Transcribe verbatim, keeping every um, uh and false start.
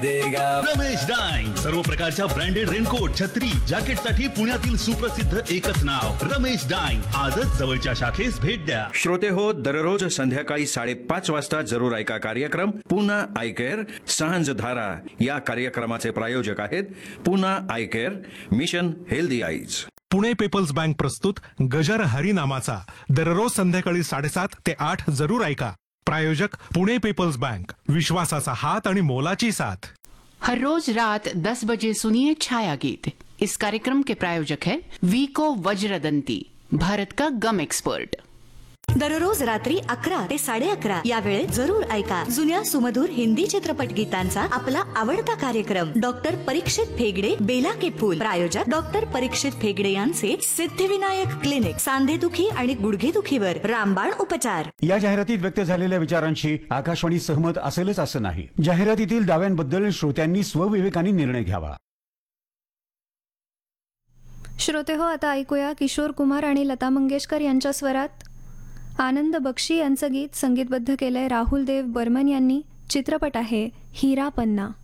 Ramesh dyeing, सर्व प्रकारच्या branded raincoat, छत्री, जॅकेट साठी पुण्यातील सुप्रसिद्ध एकच नाव रमेश डाईंग. आजच जवळच्या शाखेस भेट द्या. श्रोते हो, दररोज संध्याकाळी साडेपाच वाजता जरूर ऐका कार्यक्रम पूना आय केअर सांझ धारा. या कार्यक्रमाचे प्रायोजक आहेत Poona I care, mission healthy eyes. Pune people's bank प्रस्तुत गजर हरी नामाचा दररोज संध्याकाळी साडेसात ते आठ जरूर ऐका. प्रायोजक पुणे पीपल्स बँक, विश्वासाचा हात आणि मोलाची साथ. हर रोज रात दस बजे सुनिए छाया गीत. इस कार्यक्रम के प्रायोजक है वीको वज्रदंती, भारत का गम एक्सपर्ट. दररोज रात्री अकरा ते साडे अकरा या वेळेत जरूर ऐका जुन्या सुमधुर हिंदी चित्रपट गीतांचा आपला आवडता कार्यक्रम डॉक्टर परीक्षित फेगडे बेला के फूल. प्रायोजक डॉक्टर परीक्षित फेगडे यांचे सिद्धिविनायक क्लिनिक, सांधेदुखी आणि गुडघेदुखीवर रामबाण उपचार. या जाहिरातीत व्यक्त झालेल्या विचारांशी आकाशवाणी सहमत असेलच असं नाही. जाहिरातीतील दाव्यांबद्दल श्रोत्यांनी स्वविवेकाने निर्णय घ्यावा. श्रोते हो, आता ऐकूया किशोर कुमार आणि लता मंगेशकर यांच्या स्वरात आनंद बक्षी यांचं गीत संगीतबद्ध केलंय राहुल देव बर्मन यांनी. चित्रपट आहे हिरा पन्ना.